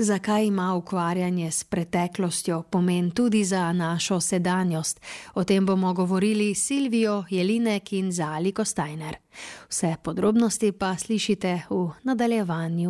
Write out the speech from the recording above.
Zakaj ima ukvarjanje s preteklostjo pomen tudi za našo sedanjost? O tem bomo govorili s Silvijo Jelinek in Zali Kostajner. Vse podrobnosti pa slišite v nadaljevanju